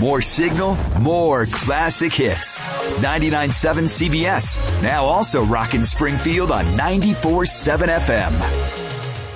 More signal, more classic hits. 99.7 CBS. Now also rocking Springfield on 94.7 FM.